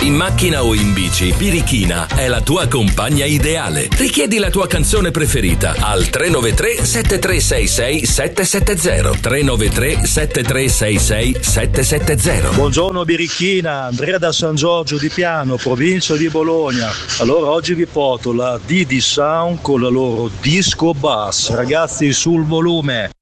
In macchina o in bici, Birichina è la tua compagna ideale. Richiedi la tua canzone preferita al 393 7366 770. 393 7366 770. Buongiorno Birichina, Andrea da San Giorgio di Piano, provincia di Bologna. Allora oggi vi porto la Didi Sound con la loro Disco Bass. Ragazzi, sul volume.